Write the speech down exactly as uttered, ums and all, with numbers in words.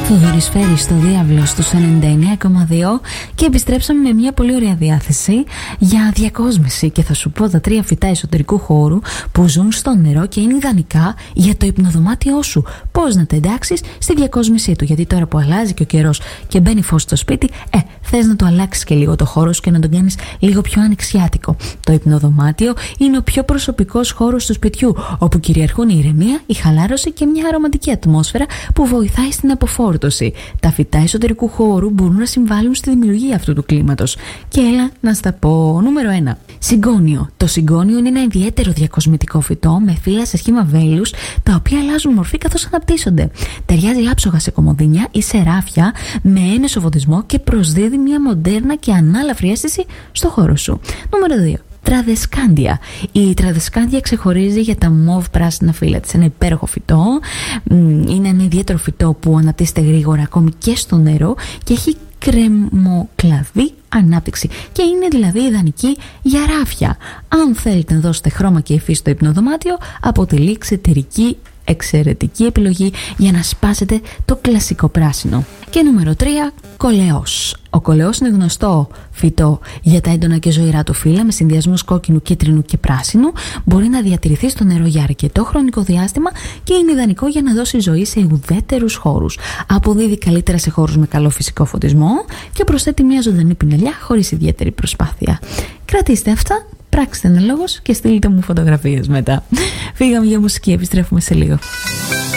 Θοδωρής στο Διάβλο στους ενενήντα εννέα κόμμα δύο και επιστρέψαμε με μια πολύ ωραία διάθεση για διακόσμηση. Και θα σου πω τα τρία φυτά εσωτερικού χώρου που ζουν στο νερό και είναι ιδανικά για το υπνοδωμάτιό σου. Πώς να τα εντάξεις στη διακόσμησή του, γιατί τώρα που αλλάζει και ο καιρός και μπαίνει φως στο σπίτι, ε, θες να το αλλάξεις και λίγο το χώρο σου και να τον κάνεις λίγο πιο ανοιξιάτικο. Το υπνοδωμάτιο είναι ο πιο προσωπικός χώρος του σπιτιού, όπου κυριαρχούν η ηρεμία, η χαλάρωση και μια αρωματική ατμόσφαιρα που βοηθάει στην αποφόρτωση. Τα φυτά εσωτερικού χώρου μπορούν να συμβάλλουν στη δημιουργία αυτού του κλίματος. Και έλα να στα πω. Νούμερο ένα. Συγκόνιο. Το συγκόνιο είναι ένα ιδιαίτερο διακοσμητικό φυτό με φύλλα σε σχήμα βέλους, τα οποία αλλάζουν μορφή καθώς αναπτύσσονται. Ταιριάζει άψογα σε κομμωδίνια ή σε ράφια με ένεσο φωτισμό και προσδίδει μια μοντέρνα και ανάλαφρη αίσθηση στο χώρο σου. Νούμερο δύο. Τραδεσκάντια. Η τραδεσκάντια ξεχωρίζει για τα μοβ πράσινα φύλλα της. Ένα υπέροχο φυτό. Είναι ένα ιδιαίτερο φυτό που αναπτύσσεται γρήγορα ακόμη και στο νερό και έχει κρεμοκλαδή ανάπτυξη. Και είναι δηλαδή ιδανική για ράφια. Αν θέλετε να δώσετε χρώμα και υφή στο υπνοδωμάτιο, αποτελεί εξαιρετική εξαιρετική επιλογή για να σπάσετε το κλασικό πράσινο. Και νούμερο τρία. Κολεός. Ο κολεός είναι γνωστό φυτό για τα έντονα και ζωηρά του φύλλα με συνδυασμούς κόκκινου, κίτρινου και πράσινου. Μπορεί να διατηρηθεί στο νερό για αρκετό χρονικό διάστημα και είναι ιδανικό για να δώσει ζωή σε ουδέτερους χώρους. Αποδίδει καλύτερα σε χώρους με καλό φυσικό φωτισμό και προσθέτει μια ζωντανή πινελιά χωρίς ιδιαίτερη προσπάθεια. Κρατήστε αυτά, πράξτε αναλόγως και στείλτε μου φωτογραφίες μετά. Φύγαμε για μουσική, επιστρέφουμε σε λίγο.